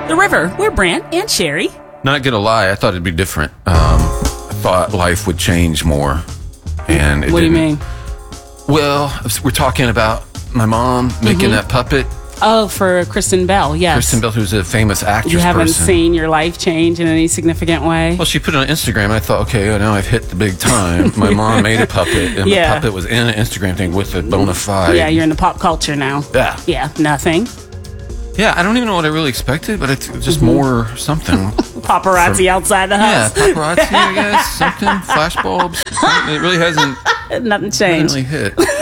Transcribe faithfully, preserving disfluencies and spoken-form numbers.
The River. We're Brant and Sherry. Not gonna lie, I thought it'd be different. Um, I thought life would change more, and it What do you didn't. mean? Well, we're talking about my mom making Mm-hmm. that puppet. Oh, for Kristen Bell, yes. Kristen Bell, who's a famous actress. You haven't person. seen your life change in any significant way? Well, she put it on Instagram, and I thought, okay, well, now I've hit the big time. My mom made a puppet, and Yeah. the puppet was in an Instagram thing with a bona fide. Yeah, you're in the pop culture now. Yeah. Yeah, nothing. Yeah, I don't even know what I really expected, but it's just more something. Paparazzi From- outside the Yeah, house. paparazzi, I guess, something, flashbulbs. Something. It really hasn't Nothing hasn't changed. really hit.